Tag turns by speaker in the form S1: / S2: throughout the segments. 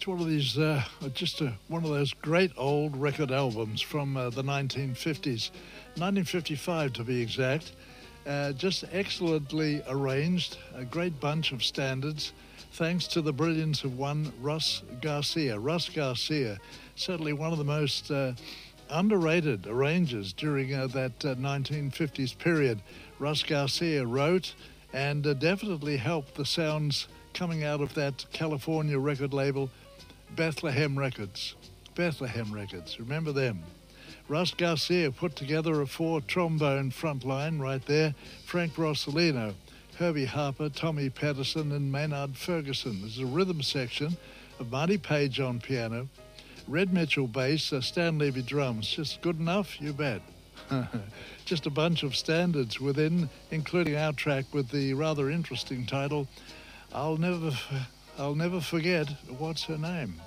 S1: It's one of these, one of those great old record albums from the 1950s, 1955 to be exact. Just excellently arranged, a great bunch of standards, thanks to the brilliance of one Russ Garcia. Russ Garcia, certainly one of the most underrated arrangers during that 1950s period. Russ Garcia wrote and definitely helped the sounds coming out of that California record label, Bethlehem Records. Bethlehem Records, remember them? Russ Garcia put together a 4-trombone front line right there. Frank Rossellino, Herbie Harper, Tommy Pedersen and Maynard Ferguson. There's a rhythm section of Marty Page on piano, Red Mitchell bass, Stan Levy drums. Just good enough? You bet. Just a bunch of standards within, including our track with the rather interesting title, I'll never forget what's her name.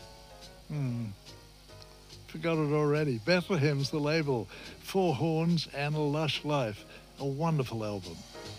S1: Forgot it already. Bethlehem's the label. 4 Horns and a Lush Life. A wonderful album.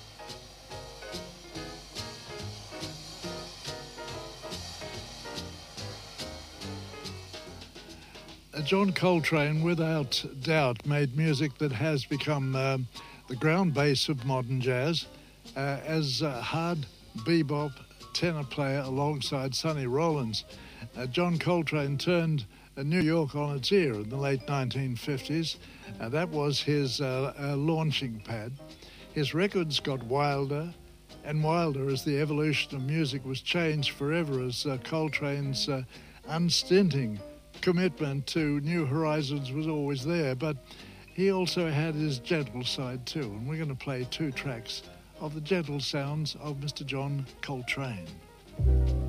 S1: John Coltrane, without doubt, made music that has become the ground base of modern jazz. As a hard bebop tenor player alongside Sonny Rollins, John Coltrane turned New York on its ear in the late 1950s. That was his launching pad. His records got wilder and wilder as the evolution of music was changed forever, as Coltrane's unstinting commitment to new horizons was always there. But he also had his gentle side too, and we're going to play 2 tracks of the gentle sounds of Mr. John Coltrane.